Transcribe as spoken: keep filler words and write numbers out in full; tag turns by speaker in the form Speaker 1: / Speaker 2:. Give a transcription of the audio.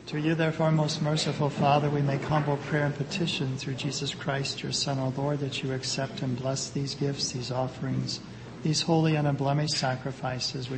Speaker 1: To you, therefore, most merciful Father, we make humble prayer and petition through Jesus Christ, your Son, O Lord, that you accept and bless these gifts, these offerings, these holy and unblemished sacrifices, which